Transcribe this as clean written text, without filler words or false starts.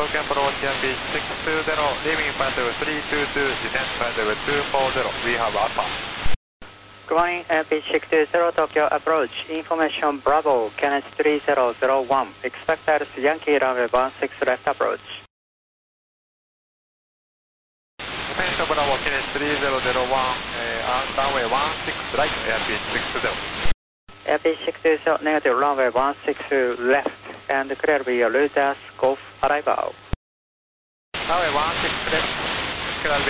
Tokyo approach Yankee 620, leaving 5322, descent 5240, we have Alpha. Good morning, MP620 Tokyo approach. Information Bravo, Kenneth 3001. Expect Alice Yankee runway 16 left approach. Information Bravo, Kenneth 3001, runway 16 right, MP620. MP620 negative runway 16 left and clear via Reuters Golf arrival. Runway 16 left, clear